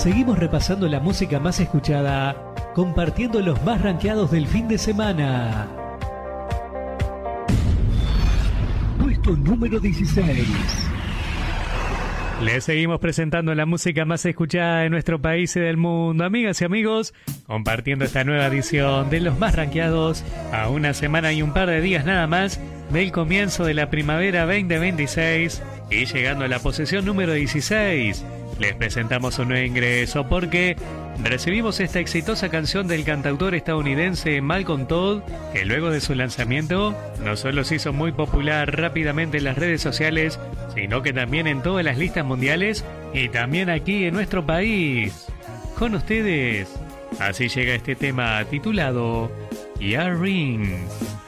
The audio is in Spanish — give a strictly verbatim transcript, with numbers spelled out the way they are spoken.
Seguimos repasando la música más escuchada, compartiendo los más rankeados del fin de semana. Puesto número dieciséis. Les seguimos presentando la música más escuchada de nuestro país y del mundo. Amigas y amigos, compartiendo esta nueva edición de los más rankeados a una semana y un par de días nada más del comienzo de la primavera veinte veintiséis y llegando a la posición número dieciséis. Les presentamos un nuevo ingreso porque recibimos esta exitosa canción del cantautor estadounidense Malcolm Todd, que luego de su lanzamiento no solo se hizo muy popular rápidamente en las redes sociales, sino que también en todas las listas mundiales y también aquí en nuestro país. Con ustedes, así llega este tema titulado Ya Ring.